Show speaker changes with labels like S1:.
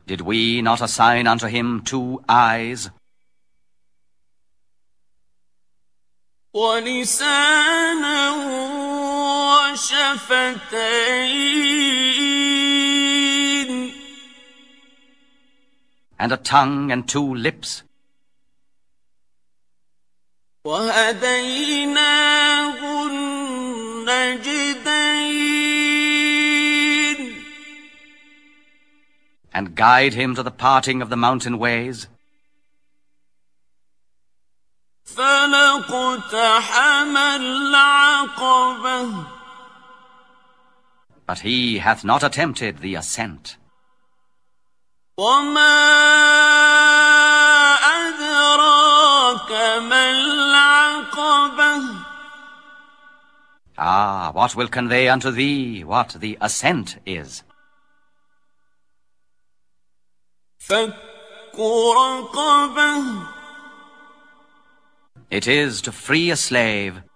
S1: Did we not assign unto him 2 eyes?
S2: وَلِسَانًا وَشَفَتَيْنِ
S1: And a tongue and 2 lips?
S2: وَهَدَيْنَاهُ النَّجْدَيْنِ
S1: And guide him to the parting of the mountain ways?
S2: فَلَاقْتَحَمَ الْعَقَبَةَ
S1: But he hath not attempted the ascent.
S2: وَمَا أَدْرَاكَ مَا الْعَقَبَةُ
S1: Ah, what will convey unto thee what the ascent is?
S2: فَكُّ رَقَبَةٍ
S1: It is to free a slave